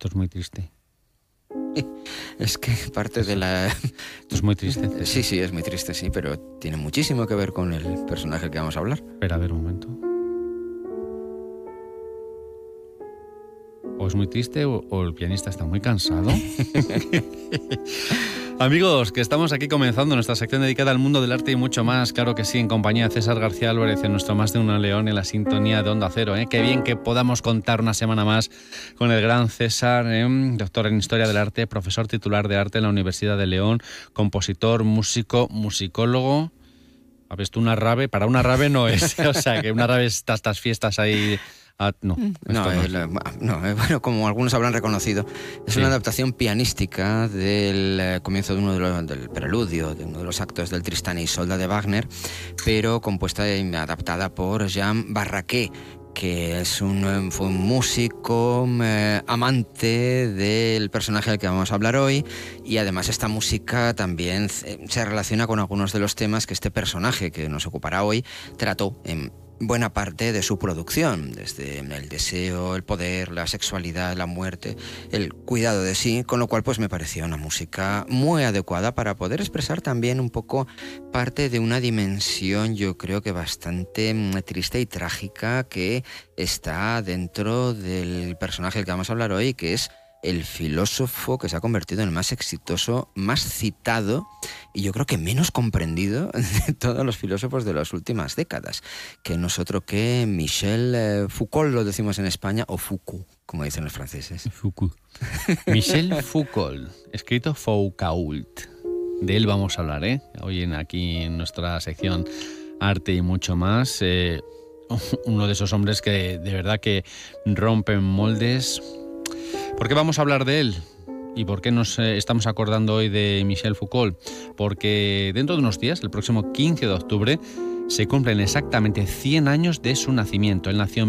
Esto es muy triste. Es que parte de la... Esto es muy triste. Sí, es muy triste, sí, pero tiene muchísimo que ver con el personaje del que vamos a hablar. Espera, a ver un momento. O es muy triste o el pianista está muy cansado. Amigos, que estamos aquí comenzando nuestra sección dedicada al mundo del arte y mucho más, claro que sí, en compañía de César García Álvarez, en nuestro Más de Uno León, en la sintonía de Onda Cero. Qué bien que podamos contar una semana más con el gran César, doctor en Historia del Arte, profesor titular de arte en la Universidad de León, compositor, músico, musicólogo. ¿Has visto una rave? Para una rave no es, o sea, que una rave es estas fiestas ahí... Bueno, como algunos habrán reconocido, es una adaptación pianística del comienzo del preludio, de uno de los actos del Tristán e Isolda de Wagner, pero compuesta y adaptada por Jean Barraquer, que fue un músico amante del personaje del que vamos a hablar hoy, y además esta música también se relaciona con algunos de los temas que este personaje que nos ocupará hoy trató en buena parte de su producción, desde el deseo, el poder, la sexualidad, la muerte, el cuidado de sí, con lo cual pues me parecía una música muy adecuada para poder expresar también un poco parte de una dimensión, yo creo que bastante triste y trágica, que está dentro del personaje del que vamos a hablar hoy, que es el filósofo que se ha convertido en el más exitoso, más citado y yo creo que menos comprendido de todos los filósofos de las últimas décadas, que no es otro que Michel Foucault, lo decimos en España, o Foucault, como dicen los franceses. Foucault. Michel Foucault, escrito Foucault. De él vamos a hablar, hoy aquí en nuestra sección Arte y mucho más. Uno de esos hombres que de verdad que rompen moldes. ¿Por qué vamos a hablar de él? ¿Y por qué nos estamos acordando hoy de Michel Foucault? Porque dentro de unos días, el próximo 15 de octubre, se cumplen exactamente 100 años de su nacimiento. Él nació en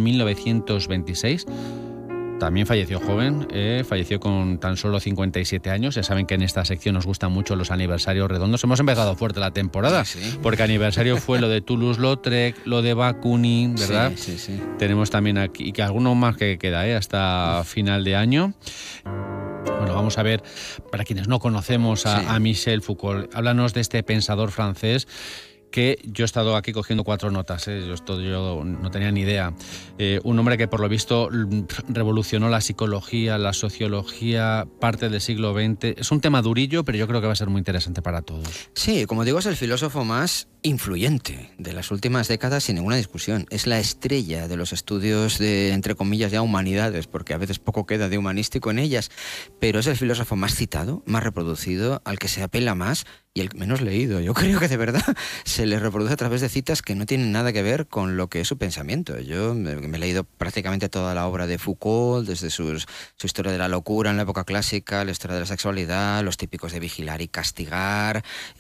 1926. También falleció joven, falleció con tan solo 57 años. Ya saben que en esta sección nos gustan mucho los aniversarios redondos. Hemos empezado fuerte la temporada, sí. Porque aniversario fue lo de Toulouse-Lautrec, lo de Bakunin, ¿verdad? Sí. Tenemos también aquí, que alguno más que queda, hasta final de año. Bueno, vamos a ver, para quienes no conocemos a Michel Foucault, háblanos de este pensador francés, que yo he estado aquí cogiendo 4 notas, yo no tenía ni idea. Un hombre que por lo visto revolucionó la psicología, la sociología, parte del siglo XX. Es un tema durillo, pero yo creo que va a ser muy interesante para todos. Sí, como digo, es el filósofo más influyente de las últimas décadas, sin ninguna discusión. Es la estrella de los estudios de, entre comillas, ya humanidades, porque a veces poco queda de humanístico en ellas, pero es el filósofo más citado, más reproducido, al que se apela más y el menos leído. Yo creo que de verdad se le reproduce a través de citas que no tienen nada que ver con lo que es su pensamiento. Yo me he leído prácticamente toda la obra de Foucault, desde su historia de la locura en la época clásica, la historia de la sexualidad, los típicos de vigilar y castigar,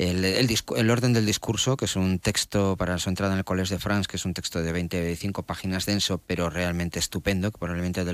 el orden del discurso, que es un texto para su entrada en el Collège de France, que es un texto de 25 páginas denso, pero realmente estupendo, que probablemente de